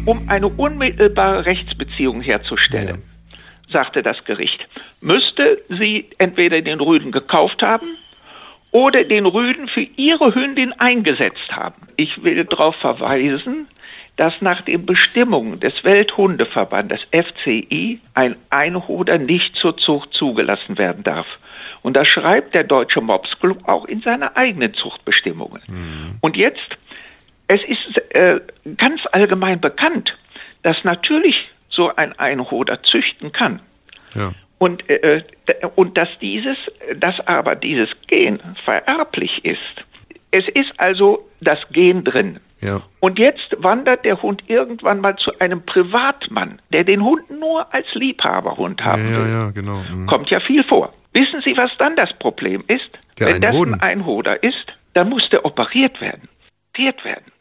Um eine unmittelbare Rechtsbeziehung herzustellen, sagte das Gericht, müsste sie entweder den Rüden gekauft haben oder den Rüden für ihre Hündin eingesetzt haben. Ich will darauf verweisen, dass nach den Bestimmungen des Welthundeverbandes FCI ein Einhoder nicht zur Zucht zugelassen werden darf. Und das schreibt der Deutsche Mopsclub auch in seine eigenen Zuchtbestimmungen. Und jetzt, es ist ganz allgemein bekannt, dass natürlich so ein Einhoder züchten kann. Ja. Und dass aber dieses Gen vererblich ist. Es ist also das Gen drin. Ja. Und jetzt wandert der Hund irgendwann mal zu einem Privatmann, der den Hund nur als Liebhaberhund haben will. Ja, genau. Kommt ja viel vor. Wissen Sie, was dann das Problem ist? Wenn das ein Einhoder ist, dann muss der operiert werden.